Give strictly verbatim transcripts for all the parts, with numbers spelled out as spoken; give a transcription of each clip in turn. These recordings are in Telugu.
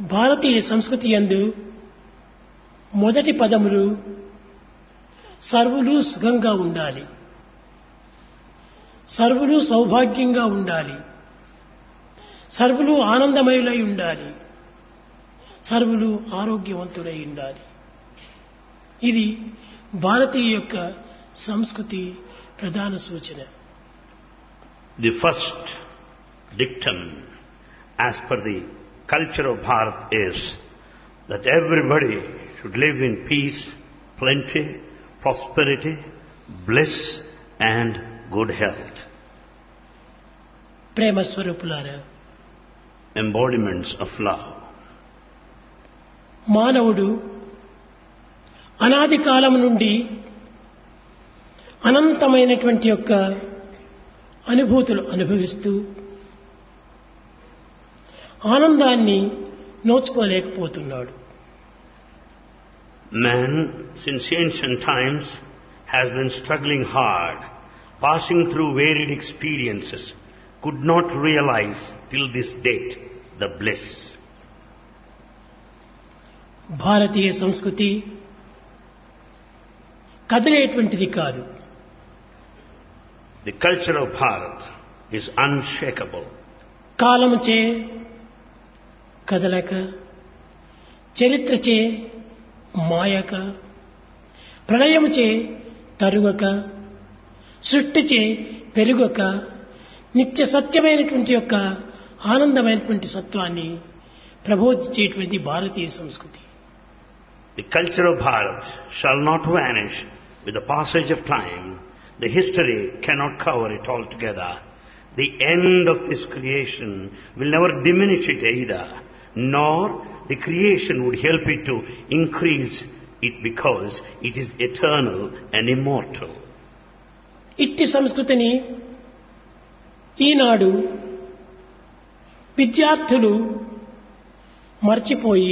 భారతీయ సంస్కృతి యందు మొదటి పదములు సర్వులు సుఖంగా ఉండాలి, సర్వులు సౌభాగ్యంగా ఉండాలి, సర్వులు ఆనందమయులై ఉండాలి, సర్వులు ఆరోగ్యవంతులై ఉండాలి. ఇది భారతీయ యొక్క సంస్కృతి ప్రధాన సూచన. The first dictum as per the culture of Bharat is that everybody should live in peace, plenty, prosperity, bliss and good health. ప్రేమ స్వరూపులారా, Embodiments of love. మానవుడు అనాది కాలం నుండి అనంతమైనటువంటి యొక్క అనుభూతులు అనుభవిస్తూ ఆనందాన్ని నోచుకోలేకపోతున్నాడు. Man, since ancient times, has been struggling hard, passing through varied experiences, could not realize till this date the bliss. భారతీయ సంస్కృతి కదిలేటువంటిది కాదు. The culture of Bharat is unshakable. కాలముచే కదలక, చరిత్రచే మాయక, ప్రళయముచే తరుగక, సృష్టిచే పెరుగక, నిత్య సత్యమైనటువంటి యొక్క ఆనందమైనటువంటి సత్వాన్ని ప్రబోధించేటువంటి భారతీయ సంస్కృతి. The culture of Bharat shall not vanish with the passage of time. The history cannot cover it altogether. The end of this creation will never diminish it either, nor the creation would help it to increase it because it is eternal and immortal. ఇట్టి సంస్కృతిని ఈనాడు విద్యార్థులు మర్చిపోయి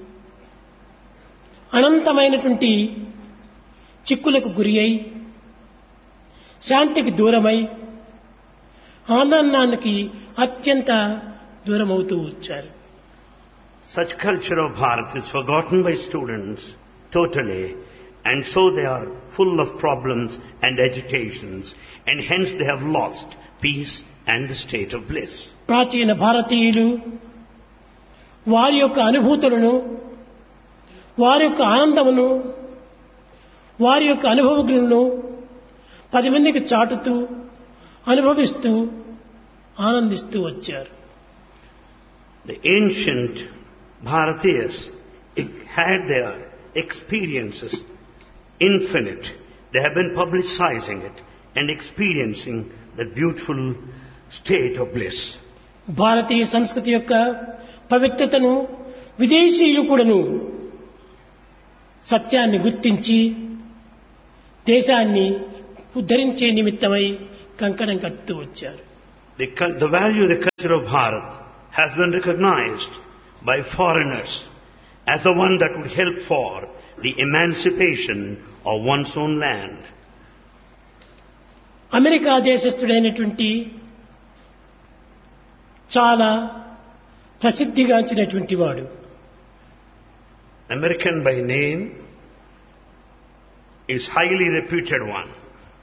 అనంతమైనటువంటి చిక్కులకు గురి అయి శాంతికి దూరమై ఆనందానికి అత్యంత దూరమవుతూ వచ్చారు. Such culture of Bharat is forgotten by students totally, and so they are full of problems and agitations, and hence they have lost peace and the state of bliss. ప్రాచీన భారతీయులు వారి యొక్క అనుభూతులను, వారి యొక్క ఆనందమును, వారి యొక్క అనుభవములను పది మందికి చాటుతూ అనుభవిస్తూ ఆనందిస్తూ వచ్చారు. The ancient Bharatiyas had their experiences infinite. They have been publicizing it and experiencing the beautiful state of bliss. భారతీయ సంస్కృతి యొక్క పవిత్రతను విదేశీయులు కూడాను సత్యాన్ని గుర్తించి దేశాన్ని ఉద్ధరించే నిమిత్తమై కంకణం కట్టుతూ వచ్చారు. The, the value of the culture of Bharat has been recognized by foreigners as the one that would help for the emancipation of one's own land. America దేశస్థుడైనటువంటి చాలా ప్రసిద్ధిగాంచినటువంటి వాడు, American by name, is highly reputed one.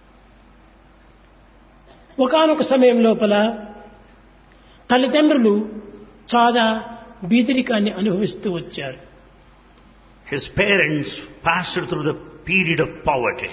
ఒకానొక సమయం లోపల తల్లిదండ్రులు చాలా బీదరికాన్ని అనుభవిస్తూ వచ్చారు. His parents passed through the period of poverty.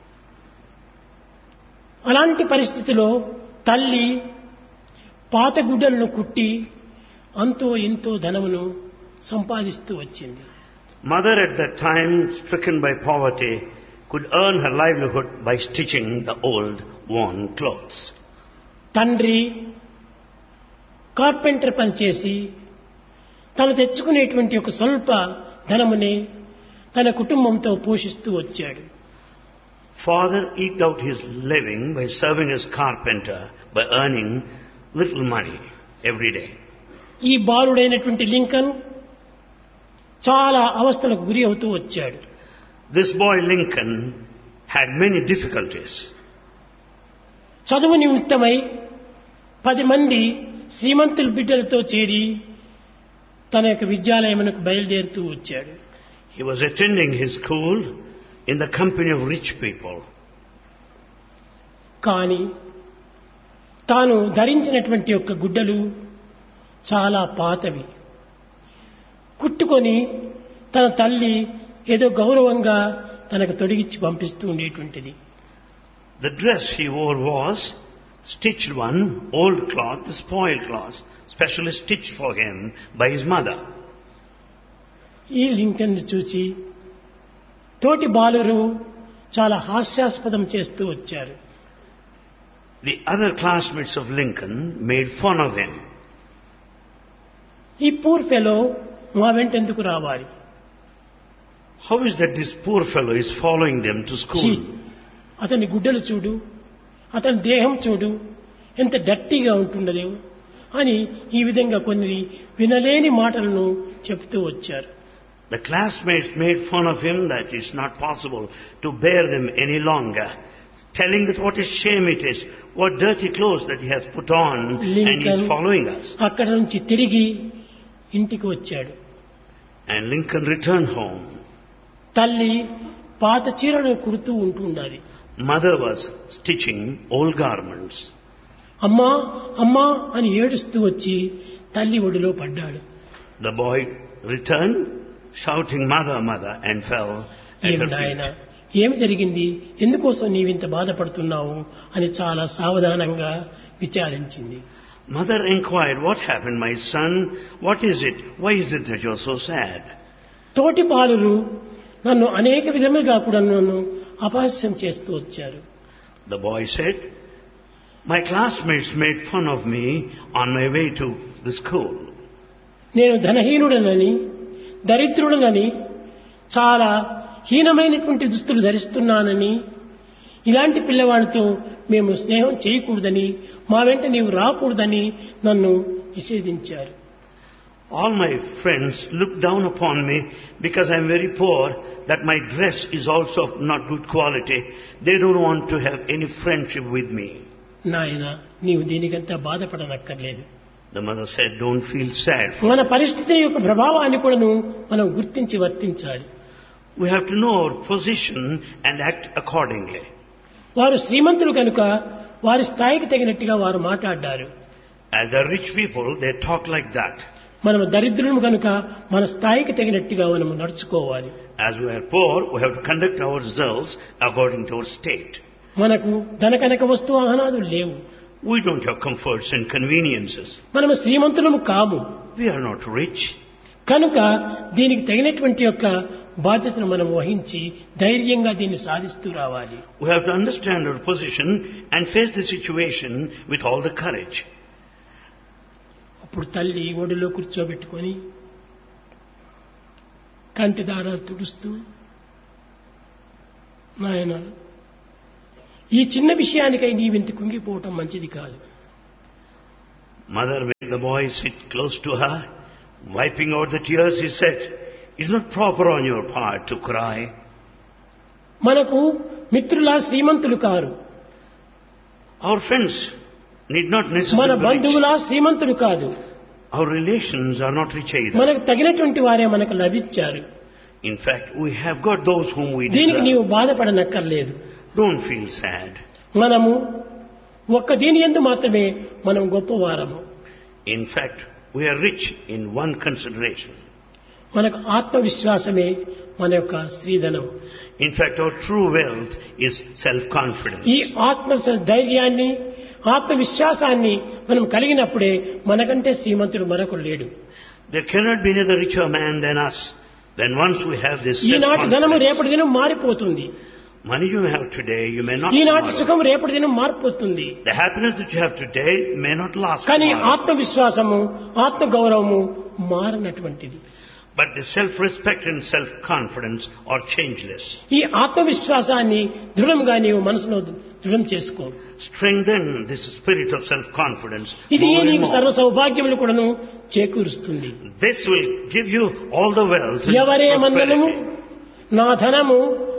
అలాంటి పరిస్థితిలో తల్లి పాత గుడ్డలను కుట్టి అంతో ఎంతో ధనమును సంపాదిస్తూ వచ్చింది. Mother at that time, stricken by poverty, could earn her livelihood by stitching the old worn clothes. తండ్రి కార్పెంటర్ పనిచేసి తను తెచ్చుకునేటువంటి ఒక స్వల్ప ధనమునే తన కుటుంబంతో పోషిస్తూ వచ్చాడు. Father eked out his living by serving as carpenter, by earning little money every day. ఈ బాలుడైనటువంటి లింకన్ చాలా అవస్థలకు గురి అవుతూ వచ్చాడు. This boy Lincoln had many difficulties. చదువు నిమిత్తమై పది మంది శ్రీమంతుల బిడ్డలతో చేరి తన యొక్క విద్యాలయమునకు బయలుదేరుతూ వచ్చాడు. He was attending his school in the company of rich people. కానీ తాను ధరించినటువంటి యొక్క గుడ్డలు చాలా పాతవి. కుట్టుకొని తన తల్లి ఏదో గౌరవంగా తనకు తొడిగిచ్చి పంపిస్తూ ఉండేటువంటిది. The dress he wore was stitched one, old cloth, the spoiled cloth, specially stitched for him by his mother. ఈ లింకన్ చూసి తోటి బాలురు చాలా హాస్యాస్పదం చేస్తూ వచ్చారు. The other classmates of Lincoln made fun of him. ఈ పూర్ ఫెలో మా వెంట ఎందుకు రావాలి? How is that this poor fellow is following them to school? అతని గుడ్డలు చూడు, అతని దేహం చూడు, ఎంత డర్టీగా ఉంటున్నదో అని ఈ విధంగా కొన్ని వినలేని మాటలను చెప్తూ వచ్చారు. The classmates made fun of him that it's not possible to bear them any longer, telling that what a shame it is, what dirty clothes that he has put on and he is following us. అక్కడ నుంచి తిరిగి ఇంటికి వచ్చాడు. And Lincoln returned home. తల్లి పాత చీరను కుడుతూ ఉంటుండాలి. Mother was stitching old garments. అమ్మా అమ్మా అని ఏడుస్తూ వచ్చి తల్లి ఒడిలో పడ్డాడు. The boy returned shouting mother mother and fell at her feet. ఏమి జరిగింది, ఎందుకోసం నీవింత బాధపడుతున్నావు అని చాలా సావధానంగా విచారించింది. Mother inquired, what happened, my son? What is it? Why is it that you are so sad? తోటి బాలురు నన్ను అనేక విధములుగా కూడా నన్ను అపహాస్యం చేస్తూ వచ్చారు. The boy said, my classmates made fun of me on my way to the school. నేను ధనహీనుడనని, దరిద్రుడనని, చాలా హీనమైనటువంటి దుస్తులు ధరిస్తున్నానని, ఇలాంటి పిల్లవాడితో మేము స్నేహం చేయకూడదని, మా వెంట నీవు రాకూడదని నన్ను నిషేధించారు. All my friends look down upon me because I am very poor, that my dress is also of not good quality. They don't want to have any friendship with me. నాయనా, నీవు దీనికంతా బాధపడనక్కర్లేదు. The mother said, don't feel sad. మన పరిస్థితి యొక్క ప్రభావాన్ని కూడా మనం గుర్తించి వర్తించాలి. We have to know our position and act accordingly. వారు శ్రీమంతులు కనుక వారి స్థాయికి తగినట్టుగా వారు మాట్లాడారు. As the rich people, they talk like that. మనము దరిద్రులము కనుక మన స్థాయికి తగినట్టుగా మనము నడుచుకోవాలి. As we are poor, we have to conduct ourselves according to our state. మనకు ధనకనక వస్తు వాహనాలు లేవు. We don't have comforts and conveniences. మనము శ్రీమంతులము కాము. We are not rich. కనుక దీనికి తగినటువంటి యొక్క బాధ్యతను మనం వహించి ధైర్యంగా దీన్ని సాధిస్తూ రావాలి. We have to understand our position and face the situation with all the courage. అప్పుడు తల్లి ఒడిలో కూర్చోబెట్టుకొని కంటి దారాలు తుడుస్తూ, నాయన, ఈ చిన్న విషయానికై నీవింత కుంగిపోవటం మంచిది కాదు. Mother made the boy sit close to her, wiping out the tears. He said, it's not proper on your part to cry. మనకు మిత్రులా శ్రీమంతులు car. Our friends need not మన necessarily be బంధువులా rich. శ్రీమంతులు కాదు. Our relations are not rich either. మనకు తగినటువంటి వారే మనకు లభించారు. In fact, we have got those whom we దీనికి deserve. నీవు బాధపడనక్కర్లేదు. Don't feel sad. మనము ఒక్క దీని యందు మాత్రమే మనం గొప్పవారము. In fact, we are rich in one consideration. మనకు ఆత్మవిశ్వాసమే మన యొక్క శ్రీధనం. In fact, our true wealth is self-confidence. ఈ ఆత్మ ధైర్యాన్ని, ఆత్మవిశ్వాసాన్ని మనం కలిగినప్పుడే మనకంటే శ్రీమంతుడు మరొకడు లేడు. There cannot be another richer man than us. Then once we have this ఈనాటి ధనము self-confidence, రేపటి దినం మారిపోతుంది. money you have today, you may not ఈనాటి tomorrow. సుఖం రేపటి దినం మారిపోతుంది. The happiness that you have today may not last కానీ tomorrow. ఆత్మవిశ్వాసము, ఆత్మగౌరవము మారనటువంటిది. But the self-respect and self-confidence are changeless. ఈ ఆత్మవిశ్వాసాన్ని దృఢంగా నీవు మనసులో దృఢం చేసుకో. Strengthen this spirit of self-confidence ఇది more and నీకు more. సర్వ సౌభాగ్యములు కూడాను చేకూరుస్తుంది. This will give you all the wealth and ఎవరే మందనము prosperity. నా ధనము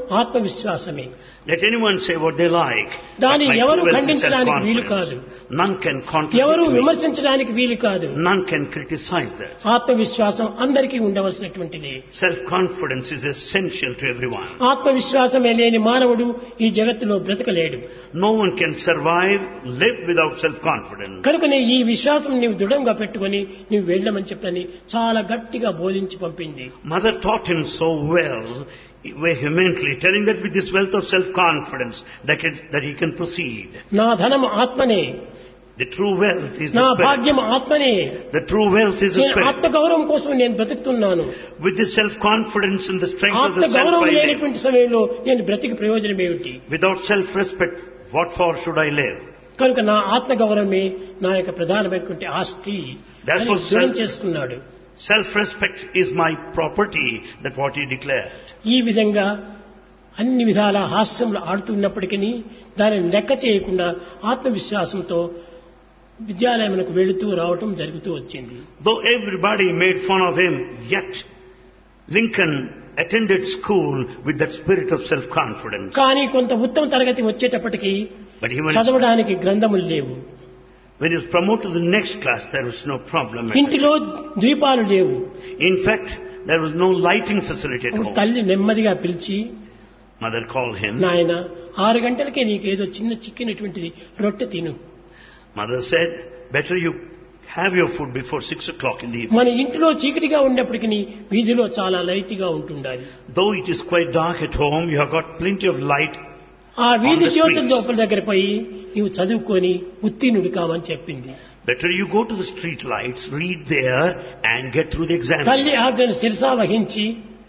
ఆత్మవిశ్వాసమే. Let anyone say what they like. దాన్ని but my ఎవరు true wealth is ఖండించడానికి వీలు కాదు. self-confidence. None can ఎవరు contradict me. విమర్శించడానికి వీలు కాదు. None can criticize that. ఆత్మవిశ్వాసం అందరికీ ఉండవలసినటువంటిది. Self-confidence is essential to everyone. ఆత్మవిశ్వాసమే లేని మానవుడు ఈ జగత్తులో బ్రతకలేడు. No one can survive, live without self-confidence. కనుకనే ఈ విశ్వాసం నీవు దృఢంగా పెట్టుకొని నీవు వెళ్ళమని చెప్పని చాలా గట్టిగా బోధించి పంపింది. Mother taught him so well, vehemently, telling that with this wealth of self-confidence that, can, that he can proceed. నా ధనం ఆత్మనే. The true wealth is నా the spirit. భాగ్యం ఆత్మనే. The true wealth is the నేను spirit. ఆత్మగౌరవం కోసం నేను బ్రతుకుతున్నాను. With this self-confidence and the strength of the self ఆత్మగౌరవం I live. లేనటువంటి సమయంలో నేను బ్రతికి ప్రయోజనం ఏమిటి? Without self-respect, what for should I live? కనుక నా ఆత్మగౌరవమే నా యొక్క ప్రధానమైనటువంటి ఆస్తి అని Therefore, దృఢం self- చేసుకున్నాడు. Self-respect is my property, that what he declared. ఈ విధంగా అన్ని విధాల హాస్యంలో ఆడుతున్నప్పటికీ దానిని లెక్క చేయకుండా ఆత్మవిశ్వాసంతో విద్యాలయమునకు వెళుతూ రావటం జరుగుతూ వచ్చింది. Though everybody made fun of him, yet Lincoln attended school with that spirit of self-confidence. కానీ కొంత ఉత్తమ తరగతి వచ్చేటప్పటికి But he went, చదవడానికి గ్రంథములు లేవు. when he was promoted to the next class, there was no problem. ఇంటిలో ద్వీపాలు లేవు. In fact, there was no lighting facility at అప్పుడు home. తల్లి నెమ్మదిగా పిలిచి, Mother called him. నాయన ఆరు గంటలకే నీకేదో చిన్న చిక్కినటువంటిది రొట్టె తిను. Mother said, better you have your food before six o'clock in the evening. మన ఇంటిలో చీకటిగా ఉన్నప్పటికీ వీధిలో చాలా లైట్గా ఉంటుండాలి. Though it is quite dark at home, you have got plenty of light. ఆ వీధి On the జ్యోతుల streets. లోపల దగ్గర పోయి నీవు చదువుకొని ఉత్తీర్ణుడు కావని చెప్పింది. Better you go to the street lights, read there, and get through the exam. తల్లి ఆజ్ఞను శిరసా వహించి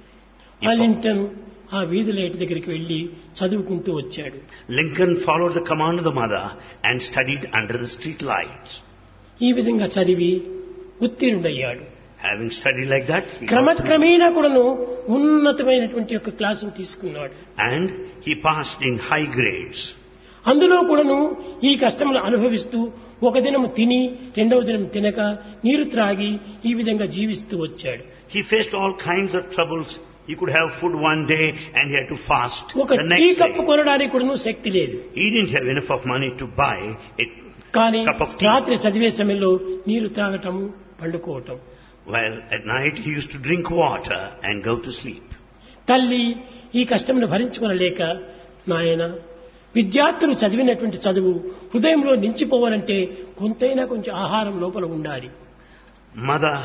If- అలింటన్ ఆ వీధి లైట్ దగ్గరికి వెళ్లి చదువుకుంటూ వచ్చాడు. Lincoln followed the command of the mother and studied under the street lights. ఈ విధంగా చదివి ఉత్తీర్ణుడయ్యాడు. Having studied like that, he got through. క్రమక్రమేణా కూడాను ఉన్నతమైనటువంటి యొక్క క్లాసును తీసుకున్నాడు. And he passed in high grades. అందులో కూడాను ఈ కష్టములు అనుభవిస్తూ ఒక దినము తిని రెండవ దినం తినక నీరు త్రాగి ఈ విధంగా జీవిస్తూ వచ్చాడు. He faced all kinds of troubles. He could have food one day and he had to fast ఒక the tea next cup day. కొనడానికి కూడాను శక్తి లేదు. He didn't have enough of money to buy a కానీ cup of tea. రాత్రి చదివే సమయంలో నీరు త్రాగటము పండుకోవటం. Well, at night he used to drink water and go to sleep. తల్లి ఈ కష్టమును భరించుకొనలేక, నాయన విద్యార్థులు చదివినటువంటి చదువు హృదయంలో నిలిచిపోవాలంటే కొంతైనా కొంచెం ఆహారం లోపల ఉండాలి. Mother,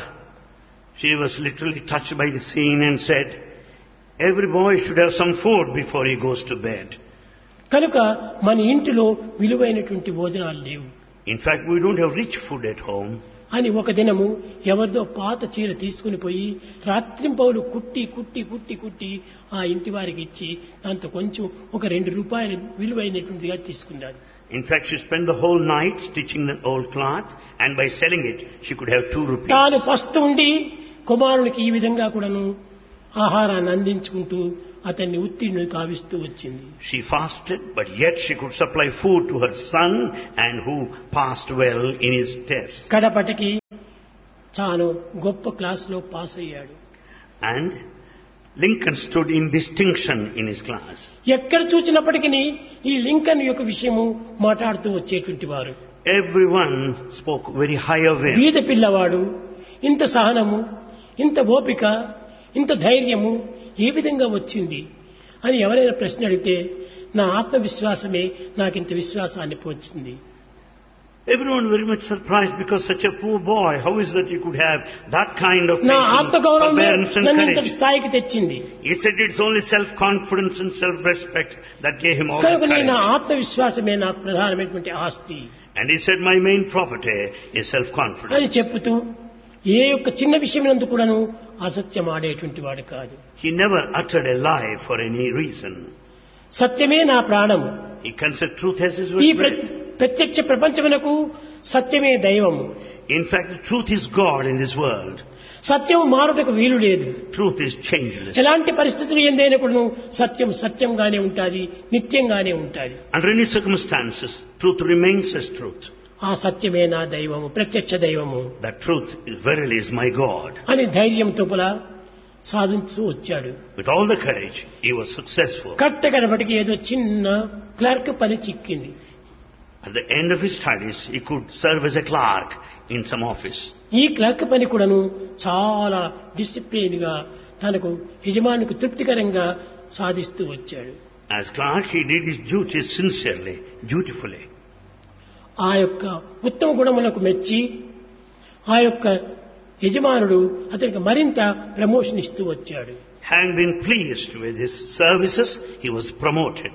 she was literally touched by the scene and said, every boy should have some food before he goes to bed. కనుక మన ఇంటిలో విలువైనటువంటి భోజనాలు లేవు In fact, we don't have rich food at home. అని ఒక దినము ఎవరిదో పాత చీర తీసుకుని పోయి రాత్రింపౌలు కుట్టి కుట్టి కుట్టి కుట్టి ఆ ఇంటి వారికి ఇచ్చి దాంతో కొంచెం ఒక రెండు రూపాయలు విలువైనటువంటిదిగా తీసుకున్నాడు. In fact, she spent the whole night stitching the old cloth, and by selling it, she could have two rupees. తాను పస్తు ఉండి కుమారునికి ఈ విధంగా కూడాను ఆహారాన్ని అందించుకుంటూ అతన్ని ఉత్తీర్ణుడు కావిస్తూ వచ్చింది. She fasted, but yet she could supply food to her son, and who passed well in his tests. కడపటికి తాను గొప్ప క్లాసులో పాస్ అయ్యాడు. And Lincoln stood in distinction in his class. ఎక్కడ చూసినప్పటికీ ఈ లింకన్ యొక్క విషయము మాట్లాడుతూ వచ్చేటువంటి వారు. Everyone spoke very high of him. బీద పిల్లవాడు, ఇంత సహనము, ఇంత ఓపిక, ఇంత ధైర్యము ఏ విధంగా వచ్చింది అని ఎవరైనా ప్రశ్న అడిగితే నా ఆత్మవిశ్వాసమే నాకింత విశ్వాసాన్ని పోచింది. Everyone very much surprised because such a poor boy, how is that you could have that kind of నా patience, ఆత్మగౌరవమే forbearance and నన్ను ఇంత courage? స్థాయికి తెచ్చింది. He said it's only self-confidence and self-respect that gave him all the కనుక నా courage. ఆత్మవిశ్వాసమే నాకు ప్రధానమైనటువంటి ఆస్తి And he said, my main property is self-confidence. అని చెప్పుతూ ఏ యొక్క చిన్న విషయమైనందు కూడాను అసత్యం ఆడేటువంటి వాడు కాదు. He never uttered a lie for any reason. సత్యమే నా ప్రాణము. He considered truth as his ఈ breath. ప్రత్యక్ష ప్రపంచమునకు సత్యమే దైవము. In fact, the truth is God in this world. సత్యం మారుటకు వీలు లేదు. Truth is changeless. ఎలాంటి పరిస్థితులు ఏందైనా కూడాను సత్యం సత్యంగానే ఉంటుంది, నిత్యంగానే ఉంటుంది. Under any circumstances, truth remains as truth. ఆ సత్యమే నా దైవము, ప్రత్యక్ష దైవము That truth is verily is my God. అని ధైర్యం తోపల సాధించు వచ్చాడు. With all the courage, he was successful. కట్టకడపటికి ఏదో చిన్న క్లర్క్ పని చిక్కింది. At the end of his studies, he could serve as a clerk in some office. ఈ క్లర్క్ పని కూడాను చాలా డిసిప్లిన్ గా తనకు యజమానికి తృప్తికరంగా సాధిస్తూ వచ్చాడు. As clerk, he did his duties sincerely, dutifully. ఆ యొక్క ఉత్తమ గుణములకు మెచ్చి ఆ యొక్క యజమానుడు అతనికి మరింత ప్రమోషన్ ఇస్తూ వచ్చాడు. Having been pleased with his services, he was promoted.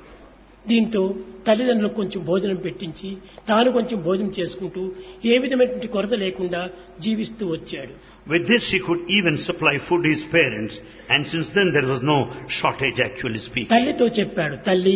దీంతో తల్లిదండ్రులకు కొంచెం భోజనం పెట్టించి తాను కొంచెం భోజనం చేసుకుంటూ ఏ విధమైనటువంటి కొరత లేకుండా జీవిస్తూ వచ్చాడు. With this, he could even supply food to his parents, and since then there was no shortage, actually speaking. తల్లితో చెప్పాడు, తల్లి,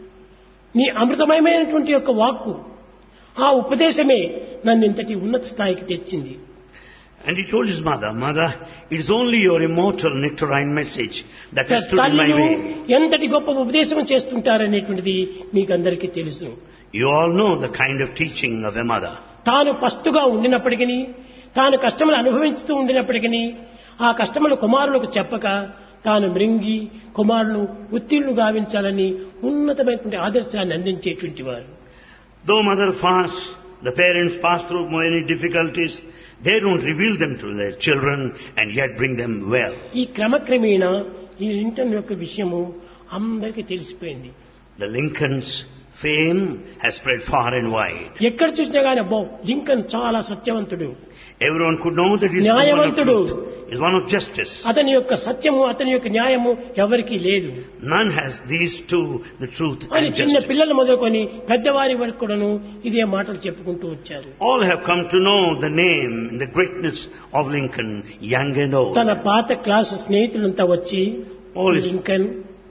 నీ అమృతమయమైనటువంటి యొక్క వాక్కు, ఆ ఉపదేశమే నన్ను ఇంతటి ఉన్నత స్థాయికి తెచ్చింది. And he told his mother, Mother, it is only your immortal nectarine message that has stood in my way. ఎంతటి గొప్ప ఉపదేశం చేస్తుంటారనేటువంటిది మీకు అందరికీ తెలుసు. You all know the kind of teaching of a mother. తాను పస్తుగా ఉండినప్పటికీ, తాను కష్టములు అనుభవించుతూ ఉండినప్పటికీ, ఆ కష్టములు కుమారులకు చెప్పక తాను మృంగి కుమారులను ఉత్తీర్ణులు గావించాలని ఉన్నతమైనటువంటి ఆదర్శాన్ని అందించేటువంటి వారు. Though mother fasts, the parents pass through many difficulties, they don't reveal them to their children and yet bring them well. ఈ క్రమక్రమేణా ఈ లింకన్ యొక్క విషయము అందరికీ తెలిసిపోయింది. The Lincoln's fame has spread far and wide. ఎక్కడ చూసినా కానీ అబ్బో లింకన్ చాలా సత్యవంతుడు, Everyone could know that he is the one of న్యాయవంతుడు, truth, is one of justice. అతని యొక్క సత్యము అతని యొక్క న్యాయము ఎవరికీ లేదు None has these two, the truth అని and చిన్న justice. పిల్లలు మొదలుకొని పెద్దవారి వరకు కూడాను ఇదే మాటలు చెప్పుకుంటూ వచ్చారు. All have come to know the name and the greatness of Lincoln, young and old. తన పాత క్లాసు స్నేహితులంతా వచ్చి, All his, Lincoln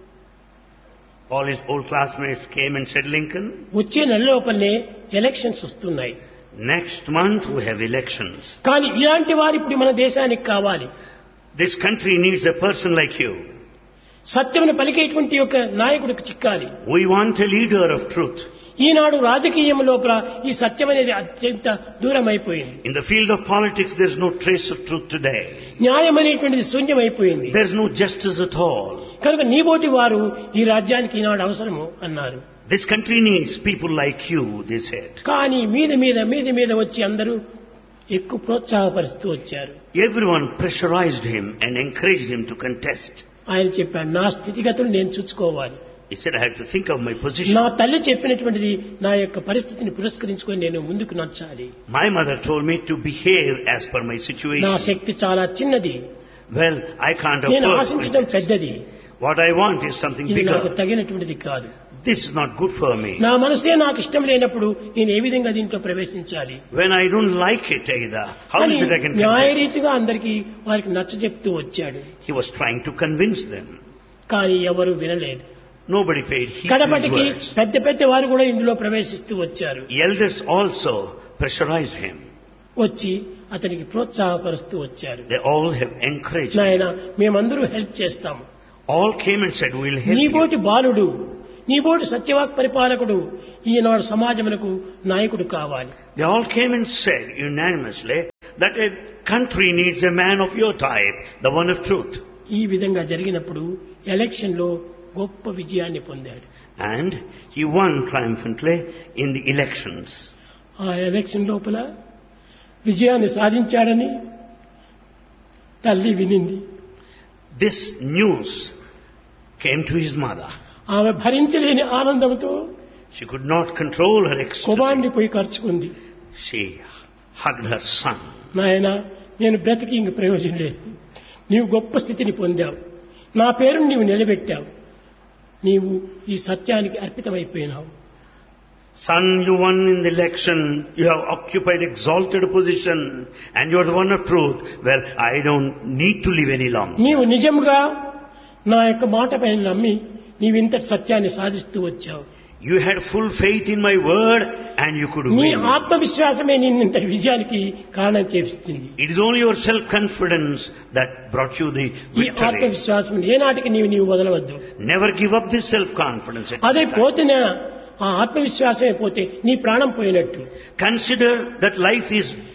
all his old classmates came and said, Lincoln, వచ్చే నెల లోపలనే ఎలక్షన్స్ వస్తున్నాయి, next month we have elections. కానీ ఇలాంటి వారు ఇప్పుడు మన దేశానికి కావాలి. This country needs a person like you. సత్యమును పలికేటువంటి యొక్క నాయకుడికి చిక్కాలి. We want a leader of truth. ఈనాడు రాజకీయం లోపల ఈ సత్యం అనేది అత్యంత దూరం అయిపోయింది. In the field of politics, there is no trace of truth today. న్యాయం అనేటువంటిది శూన్యమైపోయింది. There is no justice at all. కనుక నీబోటి వారు ఈ రాజ్యానికి ఈనాడు అవసరము అన్నారు. This country needs people like you, they said. కానీ మీద మీద మీద మీద వచ్చి అందరూ ఎక్కువ ప్రోత్సాహపరుస్తూ వచ్చారు. Everyone pressurized him and encouraged him to contest. ఆయన చెప్పాడు, నా స్థితిగతులు నేను చూసుకోవాలి. He said, I have to think of my position. నా తల్లి చెప్పినటువంటిది నా యొక్క పరిస్థితిని పురస్కరించుకొని నేను ముందుకు నడచాలి. My mother told me to behave as per my నా situation. శక్తి చాలా చిన్నది, Well, I can't నేను afford ఆశించడం it. పెద్దది, What I want is something ఇది నాకు bigger. తగినటువంటిది కాదు. This is not good for me. నా మనసే నాకు ఇష్టం లేనప్పుడు నేను ఏ విధంగా దీంట్లో ప్రవేశించాలి When I don't like it either, how అని is it I can contest? న్యాయరీతిగా అందరికీ వారికి నచ్చ చెప్తూ వచ్చాడు. He was trying to convince them. కానీ ఎవరు వినలేదు. Nobody paid heed to his కడపటికి words. పెద్ద పెద్ద వారు కూడా ఇందులో ప్రవేశిస్తూ వచ్చారు. Elders also pressurized him. వచ్చి అతనికి ప్రోత్సాహపరుస్తూ వచ్చారు. They all have encouraged him. నాయన మేమందరూ హెల్ప్ చేస్తాము, All came and said, we'll help you. నీబోటి బాలుడు, నీబోటి సత్యవాక్ పరిపాలకుడు ఈనాడు సమాజమునకు నాయకుడు కావాలి. They all came and said unanimously that a country needs a man of your type, the one of truth. ఈ విధంగా జరిగినప్పుడు ఎలక్షన్ లో గొప్ప విజయాన్ని పొందాడు. And he won triumphantly in the elections. ఆ ఎలక్షన్ లోపల విజయాన్ని సాధించాడని తల్లి వినింది. This news came to his mother. ఆమె భరించలేని ఆనందంతో She could not control her ecstasy. కుమారుని పోయి ఖర్చుకుంది. She hugged her son. నాయన, నేను బ్రతికి ఇంక ప్రయోజనం లేదు, నీవు గొప్ప స్థితిని పొందావు, నా పేరును నీవు నిలబెట్టావు, నీవు ఈ సత్యానికి అర్పితమైపోయినావు. Son, you won in the election, you have occupied exalted position, and you are the one of truth. Well, I don't need to live any longer. నీవు నిజంగా నా యొక్క మాట పైన నమ్మి నీవింత సత్యాన్ని సాధిస్తూ వచ్చావు. You had full faith in my word and you could నీ win. ఆత్మవిశ్వాసమే నిన్నంత విజయానికి కారణం చేస్తుంది. It is only your self-confidence that brought you the ఈ victory. ఆత్మవిశ్వాసం ఏనాటికి నీవు నీవు వదలవద్దు. Never give up this self-confidence. at అదే any time. పోతున్నా ఆ ఆత్మవిశ్వాసమే పోతే నీ ప్రాణం పోయినట్టు. Consider that life is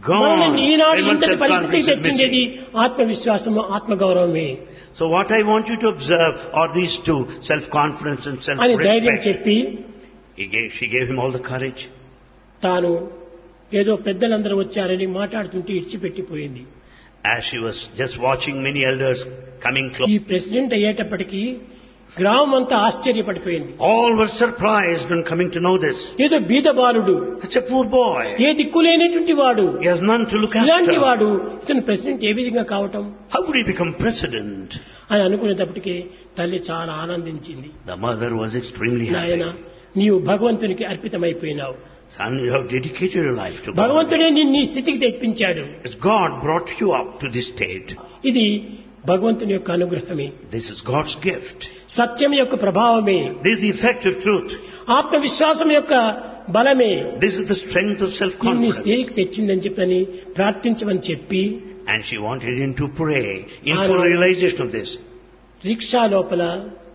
gone. Eenadu Everyone's ఇంతటి పరిస్థితికి self-confidence is తెచ్చింది missing. ఆత్మవిశ్వాసము ఆత్మగౌరవమే So what I want you to observe are these two, self-confidence and అని ధైర్యం self-respect. చెప్పి He gave, she gave him all the courage. తాను ఏదో పెద్దలందరూ వచ్చారని మాట్లాడుతుంటే ఇడిచిపెట్టిపోయింది. As she was just watching many elders coming close, ఈ ప్రెసిడెంట్ అయ్యేటప్పటికీ గ్రామం అంతా ఆశ్చర్యపడిపోయింది. all were surprised when coming to know this. ఏదో బీద బాలుడు, Such a poor boy. ఏ దిక్కులేనటువంటి వాడు, He has none to look ఇలాంటి after. వాడు ఇతను ప్రెసిడెంట్ ఏ విధంగా కావటం How could he become president? అని అనుకునేటప్పటికీ తల్లి చాలా ఆనందించింది. The mother was extremely నాయన happy. నీవు భగవంతునికి అర్పితమైపోయినావు. Son, you have dedicated your life to God. భగవంతుడే నిన్ను ఈ స్థితికి తెప్పించాడు. As God brought you up to this state, ఇది భగవంతుని యొక్క అనుగ్రహమే, this is God's gift. సత్యం యొక్క ప్రభావమే, This is the effect of truth. ఆత్మవిశ్వాసం యొక్క బలమే This is the strength of నిన్ను ఈ self-confidence. స్థితికి తెచ్చిందని చెప్పని ప్రార్థించమని చెప్పి And she wanted him to pray in I full know. realization of this. Rickshaw లోపల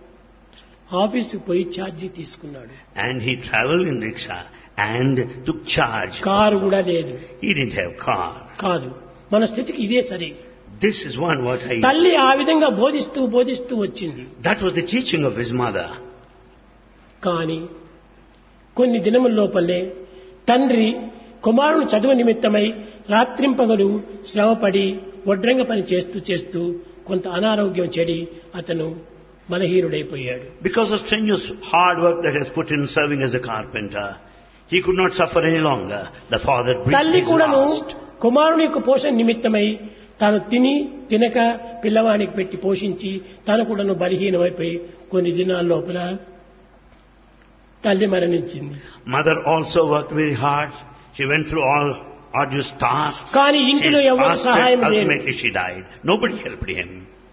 ఆఫీసుకు పోయి ఛార్జీ తీసుకున్నాడు. And he traveled in rickshaw and took charge. Car కూడా లేదు. He didn't have car. కాదు, మన స్థితికి ఇదే సరే. This is one what I... తల్లి ఆ విధంగా బోధిస్తూ బోధిస్తూ వచ్చింది. That was the teaching of his mother. కానీ కొన్ని దినముల లోపలే తండ్రి కుమారుని చదువు నిమిత్తమై రాత్రింపగలు శ్రమపడి వడ్రంగ పని చేస్తూ చేస్తూ కొంత అనారోగ్యం చెడి అతను బలహీనుడైపోయాడు. Because of strenuous hard work that has put in serving as a carpenter, he could not suffer any longer. The father breathed తల్లి his కూడాను last. కుమారుని యొక్క పోషణ నిమిత్తమై తాను తిని తినక పిల్లవానికి పెట్టి పోషించి తాను కూడాను బలహీనమైపోయి కొన్ని దినాల లోపల తల్లి మరణించింది. Mother also worked very hard. She went through all arduous tasks. కానీ She ఇంటిలో ఎవరు fasted. సహాయం లేదు. Ultimately she died. Nobody helped him.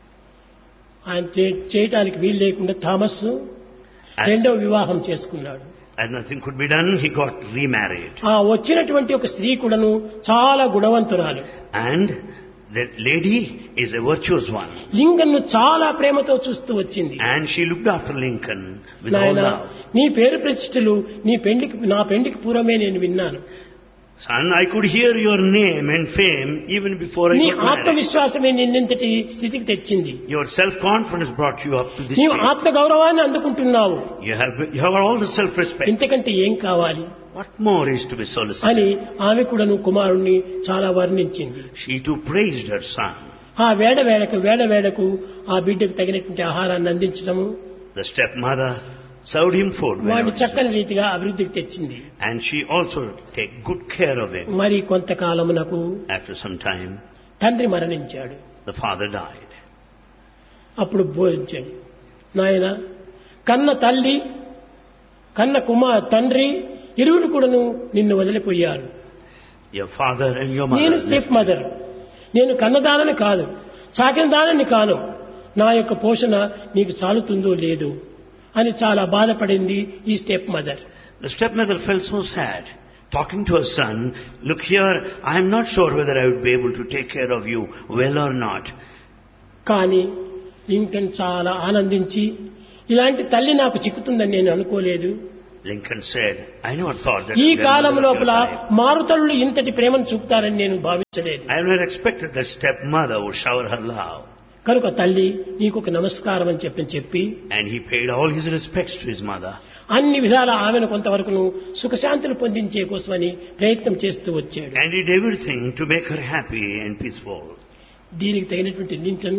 ఆయన చే- చేయటానికి వీలు లేకుండా థామస్ As, రెండవ వివాహం చేసుకున్నాడు. as nothing could be done, he got remarried. ఆ వచ్చినటువంటి ఒక స్త్రీ కూడాను చాలా గుణవంతురాలు. And the lady is a virtuous one. లింగన్ను చాలా ప్రేమతో చూస్తూ వచ్చింది. And she looked after Lincoln with all నాయన love. నీ పేరు ప్రతిష్టలు నీ పెండికి నా పెండికి పూర్వమే నేను విన్నాను. Son, I could hear your name and fame even before I నీ got married. ఆత్మవిశ్వాసమే నిన్నింతటి స్థితికి తెచ్చింది. Your self-confidence brought you up to this నీవు stage. ఆత్మ గౌరవాన్ని అందుకుంటున్నావు. You have, you have all the self-respect. ఇంతకంటే ఏం కావాలి What more is to be solicited? అని ఆమె కూడాను కుమారుణ్ణి చాలా వర్ణించింది. She too praised her son. ఆ వేడ వేళకు వేడ వేళకు ఆ బిడ్డకు తగినటువంటి ఆహారాన్ని అందించడము The stepmother served him food వాడిని whenever చక్కని necessary. రీతిగా అభివృద్ధికి తెచ్చింది. And she also take good care of him. మరి కొంతకాలమునకు After some time, తండ్రి మరణించాడు. the father died. అప్పుడు బోధించాడు, నాయన కన్న తల్లి కన్న కుమార్ తండ్రి ఇరువురు కూడాను నిన్ను వదిలిపోయారు. Your father and your నేను mother. స్టెప్ మదర్, నేను కన్నదానని కాదు, సాకిన దానని కాను, నా యొక్క పోషణ నీకు చాలుతుందో లేదు అని చాలా బాధపడింది ఈ step mother. The stepmother felt so sad, talking to her son, look here, I am not sure whether I would be able to take care of you well or not. కానీ లింకన్ చాలా ఆనందించి ఇలాంటి తల్లి నాకు చిక్కుతుందని నేను అనుకోలేదు. Lincoln said, I never thought that ఈ a grandmother column of your లోపల type. మారుతల్లులు ఇంతటి ప్రేమను చూపుతారని నేను భావించలేదు. I never expected that stepmother would shower her love. కనుక తల్లి నీకు ఒక నమస్కారం అని చెప్పని చెప్పి And he paid all his respects to his mother. అన్ని విధాల ఆమెను కొంతవరకును సుఖశాంతులు పొందించే కోసమని ప్రయత్నం చేస్తూ వచ్చాడు. And did everything to make her happy and peaceful. దీనికి తగినటువంటి Lincoln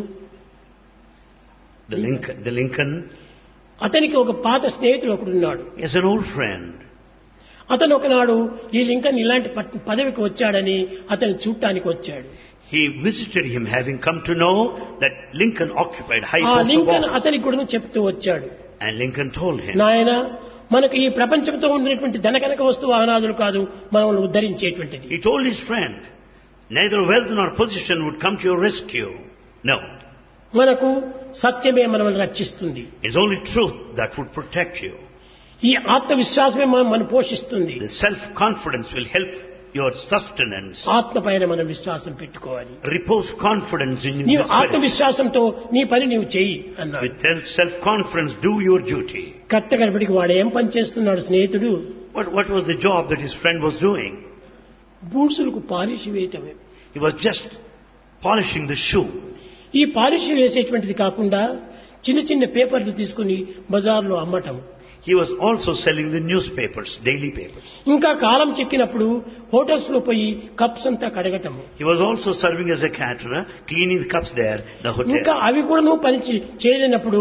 The Lincoln, the Lincoln అతనికి ఒక పాత స్నేహితుడు ఒకడున్నాడు. is an old friend. అతను ఒకనాడు ఈ లింకన్ ఇలాంటి పట్- పదవికి వచ్చాడని అతను చూడటానికి వచ్చాడు. He visited him, having come to know that Lincoln occupied high ఆ post of లింకన్ office. అతనికి కూడా చెప్తూ వచ్చాడు, And Lincoln told him, నాయన మనకు ఈ ప్రపంచంతో ఉన్నటువంటి ధనకనక వస్తువు అనాదులు కాదు మనల్ని ఉద్ధరించేటువంటిది. he told his friend, neither wealth nor position would come to your rescue. No, మనకు సత్యమే మనల్ని రక్షిస్తుంది. it's only truth that would protect you. ఈ ఆత్మవిశ్వాసమే మనం మనం పోషిస్తుంది. The self-confidence will help your sustenance. ఆత్మ పైన మనం విశ్వాసం పెట్టుకోవాలి. Repose confidence in నీవు the spirit. ఆత్మవిశ్వాసంతో నీ పని నీవు చెయ్యి అన్నాడు. With self-confidence, do your duty. కట్టగడపడికి వాడు ఏం పని చేస్తున్నాడు స్నేహితుడు? What, what was the job that his friend was doing? బూట్సులకు polish వేయటమే. He was just polishing the shoe. ఈ పాలిష్ వేసేటువంటిది కాకుండా చిన్న చిన్న పేపర్లు తీసుకుని బజార్లో అమ్మటం. He was also selling the newspapers, daily papers. ఇంకా కాలం చెక్కినప్పుడు హోటల్స్ లో పోయి కప్స్ అంతా కడగటం. He was also serving as a caterer, cleaning the cups there, the hotel. ఇంకా అవి కూడా పని చేయలేనప్పుడు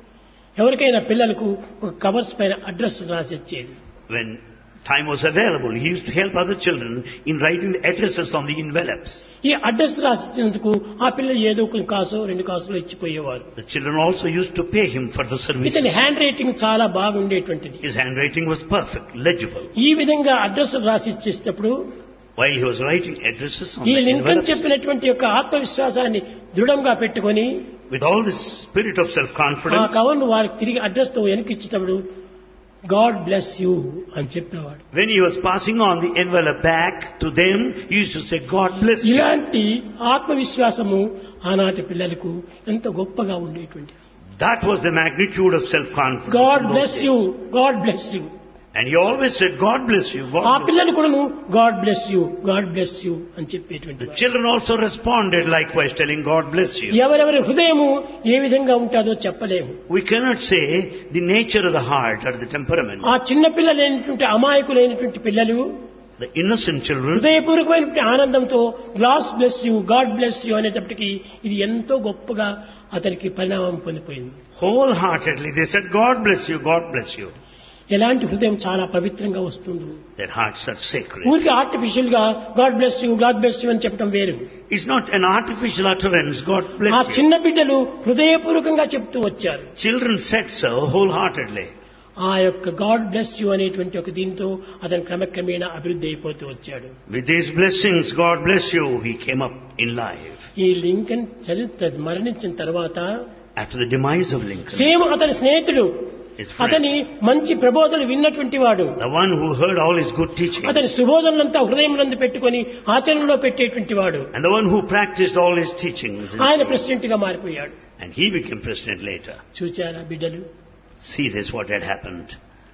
ఎవరికైనా పిల్లలకు కవర్స్ పైన అడ్రస్ రాసి ఇచ్చేది. When time was available, he used to help other children in writing the addresses on the envelopes. ఈ అడ్రస్ రాసిచ్చినందుకు ఆ పిల్లలు ఏదో ఒక కాసో రెండు కాసులో ఇచ్చిపోయేవారు. The children also used to pay him for the services. ఇతని హ్యాండ్ రైటింగ్ చాలా బాగుండేటువంటిది. His handwriting was perfect, legible. ఈ విధంగా అడ్రస్ రాసి ఇచ్చేటప్పుడు While he was writing addresses on ఈ the లింకన్ envelopes, చెప్పినటువంటి యొక్క ఆత్మవిశ్వాసాన్ని దృఢంగా పెట్టుకొని with all this spirit of ఆ self-confidence, కవర్ను వారికి తిరిగి అడ్రస్ తో వెనక్కి ఇచ్చేటప్పుడు గాడ్ బ్లెస్ యూ అని చెప్పేవాడు. when he was passing on the envelope back to them, he used to say, God bless you. ఇలాంటి ఆత్మవిశ్వాసము ఆనాటి పిల్లలకు ఎంత గొప్పగా ఉండేటువంటి. That was the magnitude of self-confidence. God in those bless days. You, God bless you. And he always said, God bless you, God ఆ bless you. పిల్లలు కూడాను God bless you, God bless you అని చెప్పేటువంటి The వారు. children also responded likewise, telling, God bless you. ఎవరెవరి హృదయము ఏ విధంగా ఉంటుందో చెప్పలేము. We cannot say the nature of the heart or the temperament. ఆ చిన్న పిల్లలైనటువంటి అమాయకులైనటువంటి పిల్లలు The innocent children, హృదయపూర్వకమైనటువంటి ఆనందంతో God bless you, God bless you అనేటప్పటికీ ఇది ఎంతో గొప్పగా అతనికి పరిణామం పొందిపోయింది. wholeheartedly, they said, God bless you, God bless you. ఎలాంటి హృదయం చాలా పవిత్రంగా వస్తుంది. Their hearts are sacred. ఊరికి ఆర్టిఫిషియల్ గా God bless you, God bless you అని చెప్పడం వేరు. It's not an artificial utterance, God ఆ bless you. చిన్న బిడ్డలు హృదయపూర్వకంగా చెప్తూ వచ్చారు. Children said so wholeheartedly. ఆ యొక్క గాడ్ బ్లెస్ యూ అనేటువంటి ఒక దీంతో అతను క్రమక్రమేణా అభివృద్ధి అయిపోతూ వచ్చాడు. With these blessings, God bless you, he came up in life. ఈ లింకన్ చరిత్ర మరణించిన తర్వాత After the demise of Lincoln, same అతని స్నేహితుడు his friend, అతని మంచి ప్రబోధనలు విన్నటువంటి వాడు the one who heard all his good teaching, అతని సుబోధనలంతా హృదయంలో పెట్టుకొని ఆచరణలో పెట్టేటువంటి వాడు and the one who practiced all his teachings, in ఆయన soul. ప్రెసిడెంట్ గా మారిపోయాడు. And he became president later. చూచారా బిడ్డలు? See this, what had happened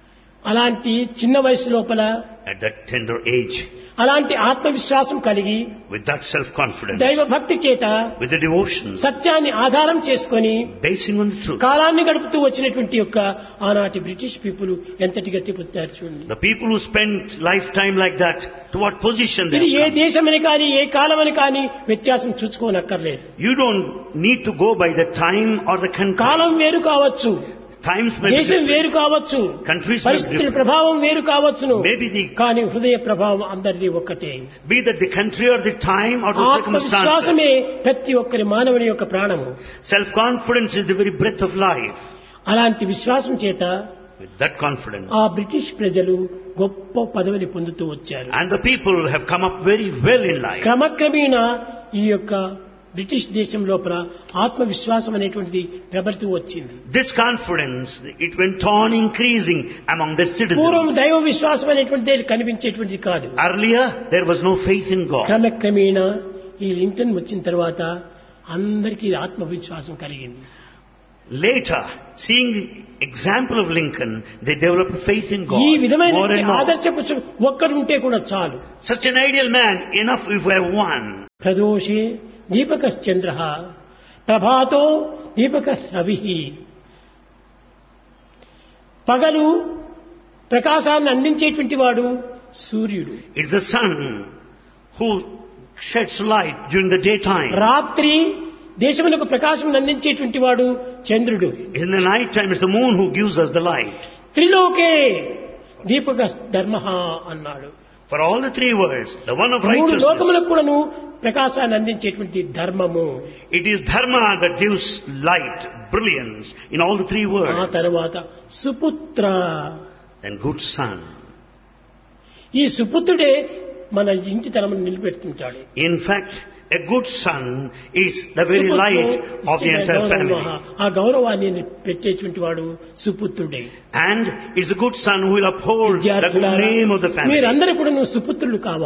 అలాంటి చిన్న వయసు లోపల at that tender age. అలాంటి ఆత్మవిశ్వాసం కలిగి With that self-confidence, దైవ భక్తి చేత with the devotion, సత్యాన్ని ఆధారం చేసుకొని basing on the truth. కాలాన్ని గడుపుతూ వచ్చినటువంటి యొక్క ఆనాటి బ్రిటిష్ పీపుల్ ఎంతటి గతి పొందారు చూడండి. The people who spent lifetime like that, to what position they ఇది ఏ have come. దేశమని కానీ ఏ కాలమని కానీ వ్యత్యాసం చూసుకోనక్కర్లేదు. You don't need to go by the time or the country. కాలం వేరు కావచ్చు, Times may be దేశం different. వేరు కావచ్చు, Countries may be పరిస్థితుల different. ప్రభావం వేరు కావచ్చును, Maybe the, కానీ హృదయ ప్రభావం అందరిది ఒక్కటే. be that the country or the time or the circumstances. ఆత్మవిశ్వాసమే ప్రతి ఒక్కరి మానవుని యొక్క ప్రాణము. Self-confidence is the very breath of life. అలాంటి విశ్వాసం చేత With that confidence. ఆ బ్రిటిష్ ప్రజలు గొప్ప పదవిని పొందుతూ వచ్చారు. And the people have come up very well in life. క్రమక్రమేణా ఈ యొక్క బ్రిటిష్ దేశం లోపల ఆత్మవిశ్వాసం అనేటువంటిది ప్రబలుతూ వచ్చింది. This confidence, it went on increasing among the పూర్వం citizens. దైవ విశ్వాసం అనేటువంటిది కనిపించేటువంటిది కాదు. Earlier, there was no faith in God. క్రమక్రమేణా ఈ లింకన్ వచ్చిన తర్వాత అందరికీ ఆత్మవిశ్వాసం కలిగింది. Later, seeing the example of Lincoln, they developed faith in God ఈ more విధమైన and more. ఆదర్శపురుషుడు ఒక్కడుంటే కూడా చాలు. Such an ideal man, enough if we have one. ప్రదోషే దీపకశ్చంద్ర ప్రభాతో దీపక Ravi. పగలు ప్రకాశాన్ని అందించేటువంటి వాడు సూర్యుడు. It's the sun who sheds light during the daytime. రాత్రి దేశములకు ప్రకాశం అందించేటువంటి వాడు చంద్రుడు. In the night time, it's the moon who gives us the light. త్రిలోకే దీపక ధర్మ అన్నాడు. For all the three words, the one of మూడు righteousness, లోకములకు కూడాను ప్రకాశాన్ని అందించేటువంటి ధర్మము. it is dharma that gives light, brilliance in all the three ఆ words. తర్వాత సుపుత్ర. Then good son. ఈ సుపుత్రుడే మన ఇంటి తనమును నిలబెడుతుంటాడు. In fact, a good son is the very light of the entire family. ఆ గౌరవాన్ని పెట్టేటువంటి వాడు సుపుత్రుడే. And it's a good son who will uphold the good విద్యార్థులారా, name of the family. మీరందరూ కూడా నువ్వు సుపుత్రులు కావాలి.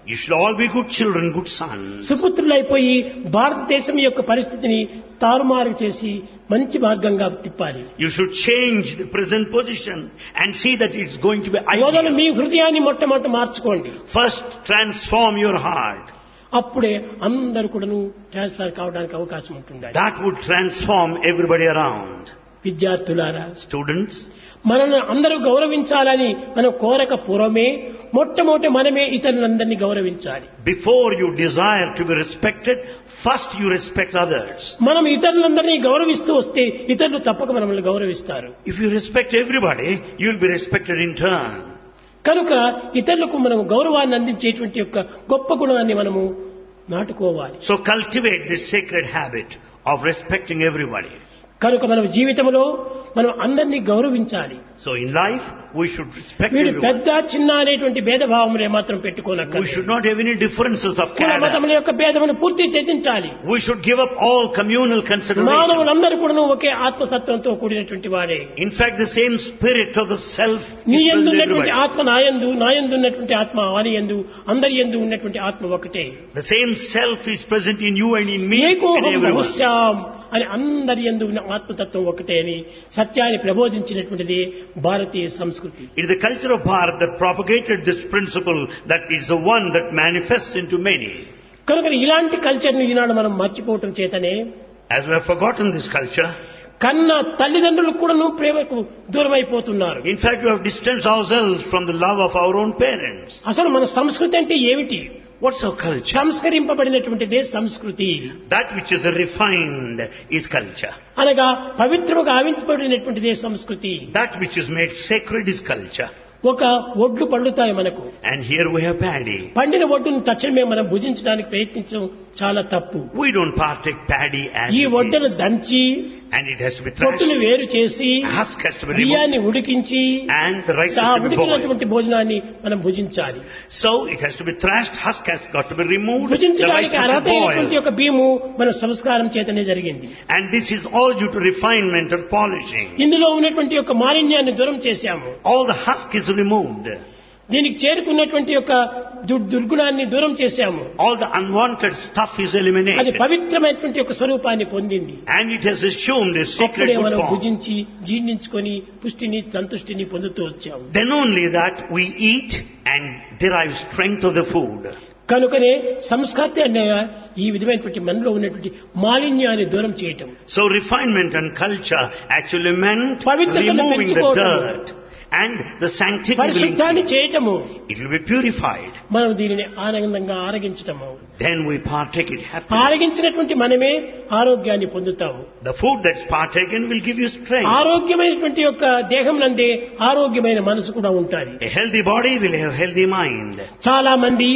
You should all be good children, good sons. సుపుత్రులైపోయి భారతదేశం యొక్క పరిస్థితిని తారుమారు చేసి మంచి మార్గంగా తిప్పాలి. You should change the present position and see that it's going to be మొదలు ideal. మీ హృదయాన్ని మొట్టమొదట మార్చుకోండి. First, transform your heart. అప్పుడే అందరూ కూడాను ట్రాన్స్ఫర్ కావడానికి అవకాశం ఉంటుంది. That would transform everybody around. విద్యార్థులారా, Students, మనల్ని అందరూ గౌరవించాలని మనం కోరక పూర్వమే మొట్టమొదటి మనమే ఇతరులందరినీ గౌరవించాలి. before you desire to be respected, first you respect others. మనం ఇతరులందరినీ గౌరవిస్తూ వస్తే ఇతరులు తప్పక మనల్ని గౌరవిస్తారు. If you respect everybody, you will be respected in turn. కనుక ఇతరులకు మనం గౌరవాన్ని అందించేటువంటి యొక్క గొప్ప గుణాన్ని మనము నాటుకోవాలి. So cultivate this sacred habit of respecting everybody. కనుక మన జీవితంలో మనం అందరినీ గౌరవించాలి. So in life, we should respect వీడు everyone. పెద్ద చిన్న అనేటువంటి భేదభావములు ఏమాత్రం We పెట్టుకోనక్కర్లేదు. should not have any differences of కుల character. మతముల యొక్క భేదమును పూర్తి త్యజించాలి. We should give up all communal considerations. మానవులందరూ కూడా ఒకే ఆత్మతత్వంతో కూడినటువంటి వాడే. In fact, the same spirit of the self is నీ present యందు in ఉన్నటువంటి everybody. ఆత్మ నాయందు, నాయందు ఉన్నటువంటి ఆత్మ వాని యందు, అందరి యందు ఉన్నటువంటి ఆత్మ ఒకటే. The same self is present in you and in me and ఏకోహం everyone. బహుశ్యాం అని అందరి యందు ఉన్న ఆత్మతత్వం ఒకటే అని సత్యాన్ని ప్రబోధించినటువంటిది భారతీయ సంస్కృతి. It is the culture of Bharat that propagated this principle that is the one that manifests into many. కనుక ఇలాంటి కల్చర్ను ఈనాడు మనం మర్చిపోవటం చేతనే As we have forgotten this culture, కన్న తల్లిదండ్రులు కూడాను ప్రేమకు దూరమైపోతున్నారు. in fact we have distanced ourselves from the love of our own parents. అసలు మన సంస్కృతి అంటే ఏమిటి? What's our culture? సంస్కరింపబడినటువంటిదే సంస్కృతి. That which is refined is culture. అనగా పవిత్రముగా ఆవించబడినటువంటిదే సంస్కృతి. That which is made sacred is culture. ఒక ఒడ్లు పండుతాయి మనకు. And here we have paddy. పండిన ఒడ్డును తక్షణమే మనం భుజించడానికి ప్రయత్నించడం చాలా తప్పు. We don't partake paddy as ఈ it ఒడ్డును is. దంచి And it has to be పొట్టును thrashed. వేరు చేసి Husk has to be బియ్యాన్ని removed. ఉడికించి And the rice ఆ has to be boiled. ఉడికినటువంటి భోజనాన్ని మనం భుజించాలి. So it has to be thrashed, husk has got to be removed, the rice భుజించడానికి has to అర్హత అయినటువంటి boil. యొక్క బియ్యము మన సంస్కారం చేతనే జరిగింది. And this is all due to refinement and polishing. ఇందులో ఉన్నటువంటి యొక్క మాలిన్యాన్ని దూరం చేశాము. All the husk is removed. దీనికి చేరుకున్నటువంటి యొక్క దు- దుర్గుణాన్ని దూరం చేశాము. All the unwanted stuff is అది eliminated. పవిత్రమైనటువంటి యొక్క స్వరూపాన్ని పొందింది. And it has assumed a sacred అప్పుడే good మనం form. భుజించి జీర్ణించుకొని పుష్టిని సంతుష్టిని పొందుతూ వచ్చాము. Then only that we eat and derive strength of the food. కనుకనే సంస్కృతి అనే ఈ విధమైనటువంటి మనలో ఉన్నటువంటి మాలిన్యాన్ని దూరం చేయటం. So refinement and culture actually meant పవిత్రతను removing the పెంచుకోవటం. dirt. And the sanctity will పరిశుద్ధాన్ని increase. చేయటము. It will be purified. మనం దీనిని ఆనందంగా ఆరగించటము. Then we partake it happily. ఆరగించినటువంటి మనమే ఆరోగ్యాన్ని పొందుతాము. The food that's partaken will give you strength. ఆరోగ్యమైనటువంటి యొక్క దేహం నందే ఆరోగ్యమైన మనసు కూడా ఉంటుంది. A healthy body will have healthy mind. చాలా మంది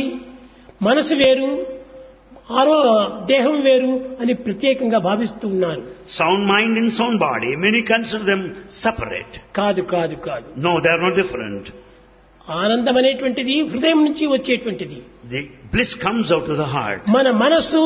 మనసు వేరు ఆరో దేహం వేరు అని ప్రత్యేకంగా భావిస్తూ ఉన్నారు. Sound mind and sound body, many consider them separate. కాదు కాదు కాదు. No, they are not different. ఆనందం అనేటువంటిది హృదయం నుంచి వచ్చేటువంటిది. The bliss comes out of the heart. మన మనసు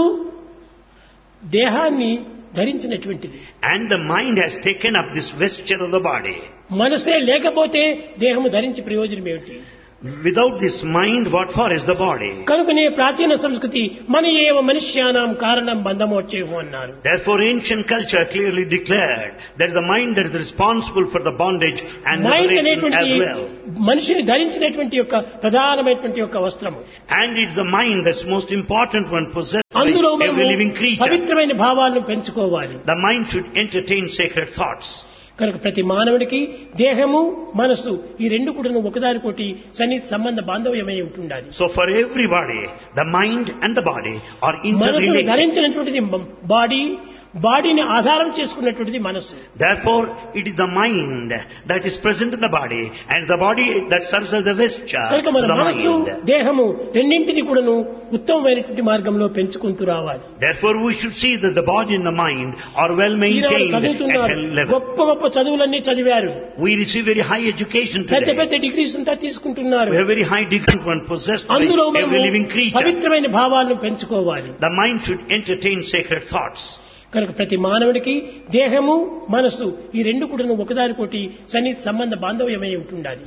దేహాన్ని ధరించినటువంటిది. And the mind has taken up this vesture of the body. మనసే లేకపోతే దేహము ధరించి ప్రయోజనం ఏమిటి? Without this mind, what for is the body? కనుకనే ప్రాచీన సంస్కృతి మన ఏవ మనుష్యానాం కారణం బంధమోక్షేమో అన్నారు. Therefore, ancient culture clearly declared that the mind that is responsible for the bondage and mind liberation అనేటువంటి as well. మనిషిని ధరించినటువంటి యొక్క ప్రధానమైనటువంటి యొక్క వస్త్రము. And it's the mind that's most important one possessed by అందులో every living మనము creature. పవిత్రమైన భావాలను పెంచుకోవాలి. The mind should entertain sacred thoughts. కనుక ప్రతి మానవుడికి దేహము మనసు ఈ రెండు కూడా ఒకదానికోటి సన్నిహిత సంబంధ బాంధవ్యమై ఉంటుండాలి. So for everybody, the mind and the body are మనసును interrelated. ధరించినటువంటిది బాడీ, బాడీని ఆధారం చేసుకున్నటువంటిది మనసు. Therefore, it is the mind that is present in the body and the body that serves as the vesture కనుక of మన the మనసు mind. దేహము రెండింటిని కూడాను ఉత్తమమైనటువంటి మార్గంలో పెంచుకుంటూ రావాలి. Therefore, we should see that the body and the mind are well Eenadu maintained at చదువుతున్నారు, health level. గొప్ప గొప్ప చదువులన్నీ చదివారు, We receive very high education పెద్ద today. పెద్ద డిగ్రీస్ అంతా తీసుకుంటున్నారు. We have very high degree one possessed by అందులో every మనము living creature. పవిత్రమైన భావాలను పెంచుకోవాలి. The mind should entertain sacred thoughts. కనుక ప్రతి మానవుడికి దేహము మనసు ఈ రెండు కూడా ఒకదానికోటి సన్నిహిత సంబంధ బాంధవ్యమై ఉంటుండాలి.